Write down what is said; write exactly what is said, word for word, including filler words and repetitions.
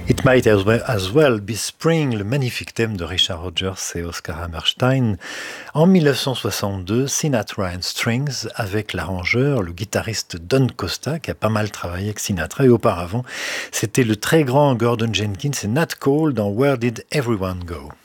It Might as well, as well be Spring, le magnifique thème de Richard Rodgers et Oscar Hammerstein. En dix-neuf cent soixante-deux, Sinatra and Strings avec l'arrangeur, le guitariste Don Costa, qui a pas mal travaillé avec Sinatra. Et auparavant, c'était le très grand Gordon Jenkins et Nat Cole dans Where Did Everyone Go?